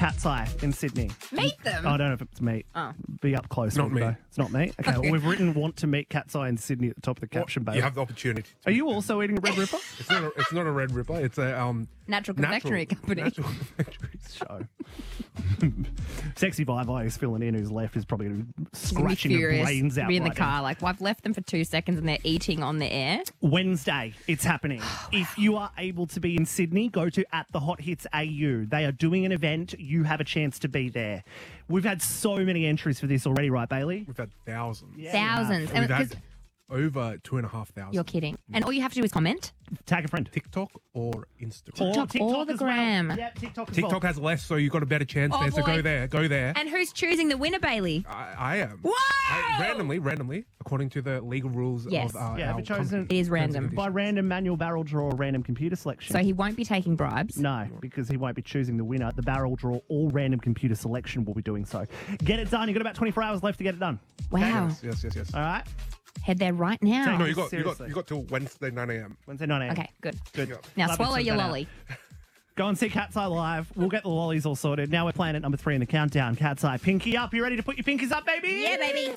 Cat's Eye in Sydney. Meet them. I don't know if it's meet. Oh. Be up close. Not with it, me. though. It's not me. Okay, well, we've written want to meet Cat's Eye in Sydney at the top of the caption, babe. You have the opportunity. Are you also eating a Red Ripper? It's not a Red Ripper. It's a Natural confectionery company. Natural confectionery. Show. Sexy Vivi is filling in, who's left is probably Gonna be scratching her furious. brains out. Be in the right now. car, like, well, I've left them for 2 seconds and they're eating on the air. Wednesday, it's happening. If you are able to be in Sydney, go to @thehot_hits_AU. They are doing an event. You have a chance to be there. We've had so many entries for this already, right, Bailey? We've had thousands. Thousands. And We've had 'cause over 2,500. you're kidding. And all you have to do is comment. Tag a friend. TikTok or Instagram. TikTok or the as well. gram. Yeah, TikTok as TikTok well. has less, so you've got a better chance Oh, there. So boy. go there. Go there. And who's choosing the winner, Bailey? I am. Whoa! Randomly, according to the legal rules Yes. of Yeah, our if chosen- company. It is random. By random manual barrel draw or random computer selection. So he won't be taking bribes. No, because he won't be choosing the winner. The barrel draw or random computer selection will be doing so. Get it done. You've got about 24 hours left to get it done. Wow. Yes. All right? Head there right now. No, you got Seriously. till Wednesday 9 a.m. Wednesday 9 a.m. Okay, good. Good. Now Love you, swallow sort your that out. lolly. Go and see Cat's Eye live. We'll get the lollies all sorted. Now we're playing at number 3 in the countdown. Cat's Eye. Pinky up. You ready to put your pinkies up, baby? Yeah, baby.